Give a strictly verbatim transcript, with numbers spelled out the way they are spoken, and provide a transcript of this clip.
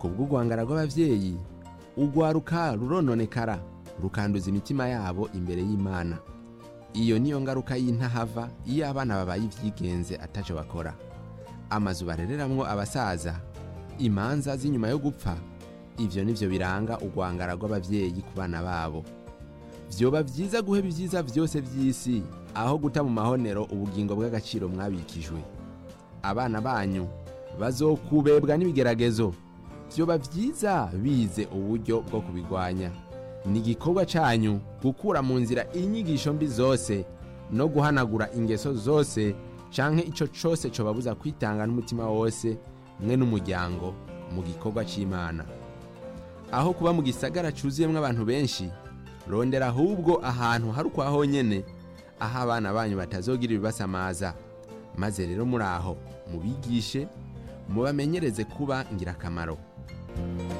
kubw'urwangara rw'abavyeyi urwaruka rurononekara rukanduza imitima yabo imbere y'Imana. Iyo niyo ngaruka y'intahava iyo abana babaye ivyigenze ataco bakora. Amazu barereramwo abasaza, imanza z'inyuma yo gupfa, ivyo nivyo biranga urwangara rw'abavyeyi ku bana babo. Vyoba vyiza guheba ivyiza vyose vy'isi aho guta mu mahonero ubugingo bw'agaciro mwabikijwe. Abana banyu bazokubebwa n'ibigeragezo, vyoba vyiza bize uburyo bwo kubigwanya. Ni igikorwa canyu gukura mu nzira inyigisho mbi zose no guhanagura ingeso zose canke ico cose cobabuza kwitanga n'umutima wose mwe n'umuryango mu gikorwa c'Imana. Aho kuba mu gisagara cuzuyemwo abantu benshi, rondera ahubwo ahantu hari ukwaho nyene aho abana banyu batazogira ibibasamaza, maze rero muri aho mubigishe, mubamenyereze kuba ngirakamaro.